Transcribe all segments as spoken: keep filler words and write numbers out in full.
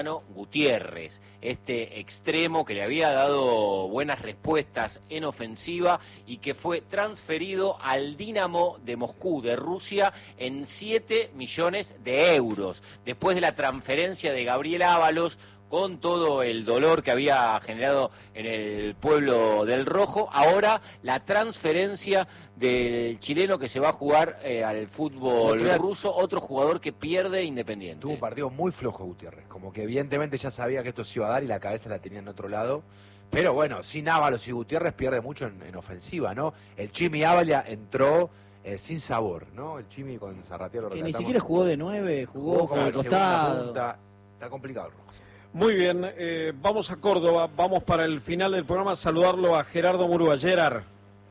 Gutiérrez, este extremo que le había dado buenas respuestas en ofensiva y que fue transferido al Dinamo de Moscú de Rusia en siete millones de euros. Después de la transferencia de Gabriel Ábalos, con todo el dolor que había generado en el pueblo del Rojo, ahora la transferencia del chileno que se va a jugar eh, al fútbol ruso, otro jugador que pierde Independiente. Tuvo un partido muy flojo Gutiérrez, como que evidentemente ya sabía que esto se iba a dar y la cabeza la tenía en otro lado. Pero bueno, sin Ábalos y Gutiérrez pierde mucho en, en ofensiva, ¿no? El Chimi Ábalia entró eh, sin sabor, ¿no? El Chimi con Zarratea lo Que ni siquiera jugó de nueve, jugó, jugó como al costado. Punta. Está complicado el Rojo. Muy bien, eh, vamos a Córdoba, vamos para el final del programa a saludarlo a Gerardo Murúa. Gerard.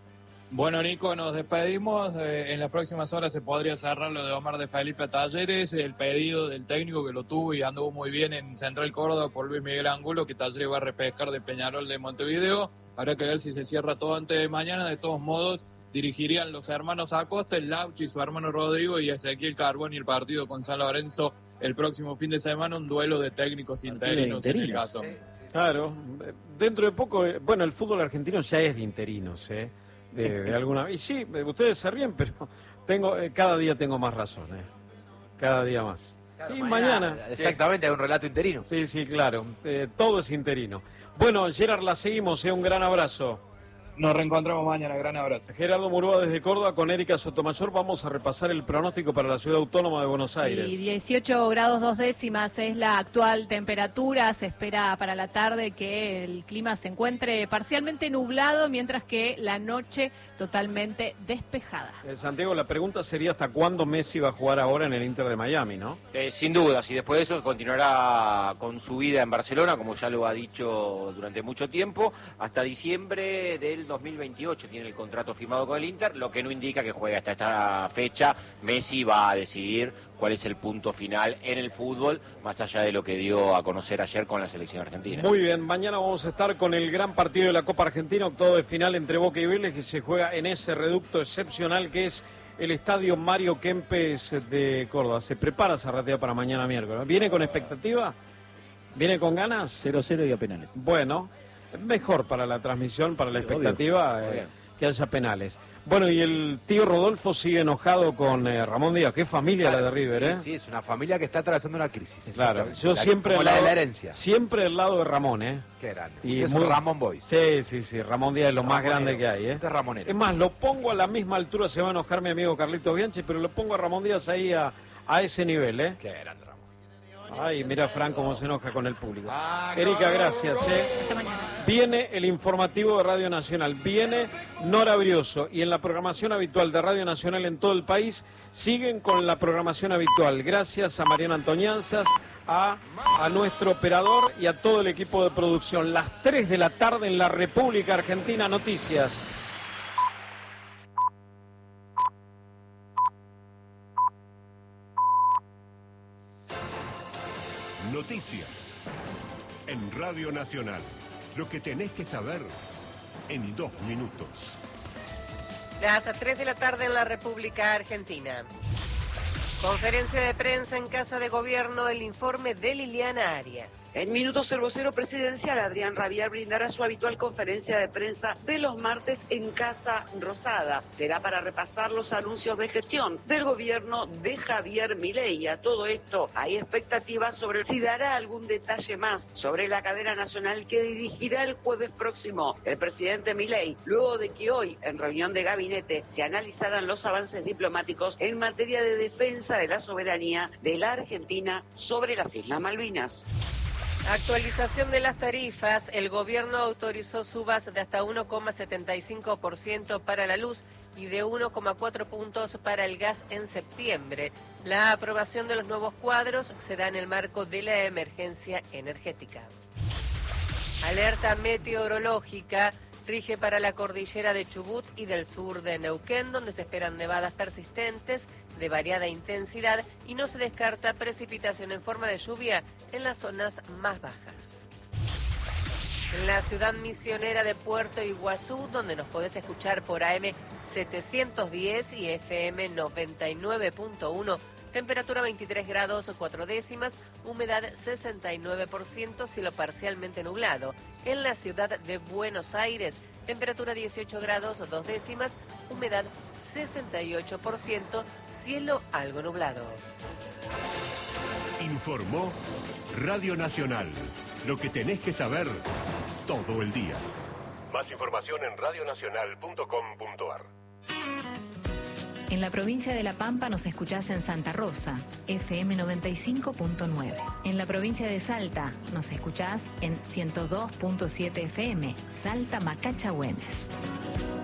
Bueno, Nico, nos despedimos. Eh, en las próximas horas se podría cerrar lo de Omar de Felipe a Talleres, el pedido del técnico que lo tuvo y anduvo muy bien en Central Córdoba por Luis Miguel Angulo, que Talleres va a repescar de Peñarol de Montevideo. Habrá que ver si se cierra todo antes de mañana. De todos modos, dirigirían los hermanos Acosta, el Lauchi, su hermano Rodrigo y Ezequiel Carbón y el partido con San Lorenzo el próximo fin de semana, un duelo de técnicos interinos, de interinos. En el caso. Sí, sí, sí. Claro, dentro de poco, bueno, el fútbol argentino ya es de interinos, ¿eh? De, de alguna, y sí, ustedes se ríen, pero tengo eh, cada día tengo más razón, ¿eh? Cada día más. Claro, sí, mañana, mañana. Exactamente, hay un relato interino. Sí, sí, claro, eh, todo es interino. Bueno, Gerard, la seguimos, ¿eh? Un gran abrazo. Nos reencontramos mañana, gran abrazo. Gerardo Murúa desde Córdoba con Erika Sotomayor. Vamos a repasar el pronóstico para la Ciudad Autónoma de Buenos Aires. Sí, dieciocho grados dos décimas es la actual temperatura. Se espera para la tarde que el clima se encuentre parcialmente nublado, mientras que la noche totalmente despejada. Eh, Santiago, la pregunta sería hasta cuándo Messi va a jugar ahora en el Inter de Miami, ¿no? Eh, sin duda, y después de eso continuará con su vida en Barcelona, como ya lo ha dicho durante mucho tiempo, hasta diciembre del dos mil veintiocho tiene el contrato firmado con el Inter, lo que no indica que juegue hasta esta fecha. Messi va a decidir cuál es el punto final en el fútbol, más allá de lo que dio a conocer ayer con la selección argentina. Muy bien, mañana vamos a estar con el gran partido de la Copa Argentina, octavo de final entre Boca y Vélez, que se juega en ese reducto excepcional que es el Estadio Mario Kempes de Córdoba. Se prepara Zarratea para mañana miércoles. ¿Viene con expectativa? ¿Viene con ganas? cero cero y a penales. Bueno, mejor para la transmisión, para sí, la expectativa, eh, que haya penales. Bueno, y el tío Rodolfo sigue enojado con eh, Ramón Díaz. Qué familia claro, la de River, ¿eh? Sí, es una familia que está atravesando una crisis. Claro, yo la, siempre como la lado, de la herencia. Siempre del lado de Ramón, ¿eh? Qué grande. Y es muy... un Ramón Boys. Sí, sí, sí. Ramón Díaz es lo Ramonero. Más grande que hay, ¿eh? Este es Ramonero. Es más, lo pongo a la misma altura, se va a enojar mi amigo Carlitos Bianchi, pero lo pongo a Ramón Díaz ahí a, a ese nivel, ¿eh? Qué grande, Ramón. Ay, mira Fran cómo se enoja con el público. Erika, gracias. ¿eh? Viene el informativo de Radio Nacional, viene Nora Brioso y en la programación habitual de Radio Nacional en todo el país siguen con la programación habitual. Gracias a Mariana Antoñanzas, a, a nuestro operador y a todo el equipo de producción. Las tres de la tarde en la República Argentina, noticias. Noticias en Radio Nacional. Lo que tenés que saber en dos minutos. Las tres de la tarde en la República Argentina. Conferencia de prensa en Casa de Gobierno, el informe de Liliana Arias. En minutos el vocero presidencial Adrián Rabiar brindará su habitual conferencia de prensa de los martes en Casa Rosada. Será para repasar los anuncios de gestión del gobierno de Javier Milei. A todo esto hay expectativas sobre si dará algún detalle más sobre la cadena nacional que dirigirá el jueves próximo el presidente Milei, luego de que hoy en reunión de gabinete se analizaran los avances diplomáticos en materia de defensa de la soberanía de la Argentina sobre las Islas Malvinas. Actualización de las tarifas. El gobierno autorizó subas de hasta uno coma setenta y cinco por ciento para la luz y de uno coma cuatro puntos para el gas en septiembre. La aprobación de los nuevos cuadros se da en el marco de la emergencia energética. Alerta meteorológica. Rige para la cordillera de Chubut y del sur de Neuquén, donde se esperan nevadas persistentes de variada intensidad y no se descarta precipitación en forma de lluvia en las zonas más bajas. En la ciudad misionera de Puerto Iguazú, donde nos podés escuchar por A M setecientos diez y F M noventa y nueve punto uno, Temperatura veintitrés grados cuatro décimas, humedad sesenta y nueve por ciento, cielo parcialmente nublado. En la ciudad de Buenos Aires, temperatura dieciocho grados dos décimas, humedad sesenta y ocho por ciento, cielo algo nublado. Informó Radio Nacional. Lo que tenés que saber todo el día. Más información en radionacional punto com punto ar. En la provincia de La Pampa nos escuchás en Santa Rosa, F M noventa y cinco punto nueve. En la provincia de Salta nos escuchás en ciento dos punto siete F M, Salta Macacha Güemes.